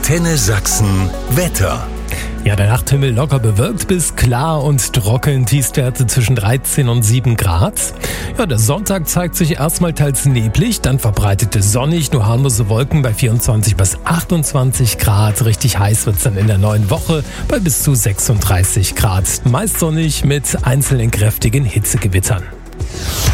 Antenne Sachsen Wetter. Ja, der Nachthimmel locker bewölkt bis klar und trocken, Tiefstwerte zwischen 13 und 7 Grad. Ja, der Sonntag zeigt sich erstmal teils neblig, dann verbreitet es sonnig, nur harmlose Wolken bei 24 bis 28 Grad. Richtig heiß wird's dann in der neuen Woche bei bis zu 36 Grad. Meist sonnig mit einzelnen kräftigen Hitzegewittern.